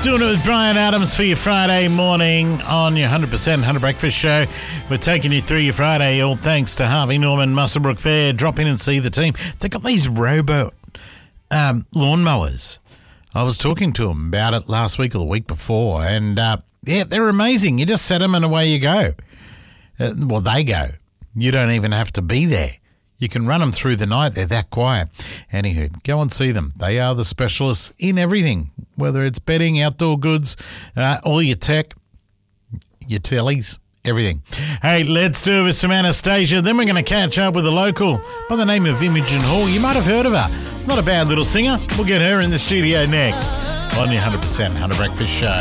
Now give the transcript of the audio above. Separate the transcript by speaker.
Speaker 1: Doing it with Brian Adams for your Friday morning on your 100% Hunter Breakfast Show. We're taking you through your Friday, all thanks to Harvey Norman Muswellbrook Fair. Drop in and see the team. They got these robot lawnmowers. I was talking to them about it last week or the week before, and yeah, they're amazing. You just set them and away you go. Well, they go. You don't even have to be there. You can run them through the night. They're that quiet. Anywho, go and see them. They are the specialists in everything, whether it's bedding, outdoor goods, all your tech, your tellies, everything. Hey, let's do it with some Anastasia. Then we're going to catch up with a local by the name of Imogen Hall. You might have heard of her. Not a bad little singer. We'll get her in the studio next on your 100% Hunter Breakfast Show.